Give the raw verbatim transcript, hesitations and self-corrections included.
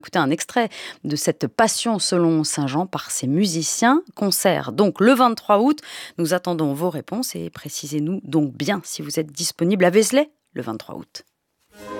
Écoutez un extrait de cette Passion selon saint Jean par ces musiciens. Concert donc le vingt-trois août. Nous attendons vos réponses et précisez-nous donc bien si vous êtes disponible à Vézelay le vingt-trois août.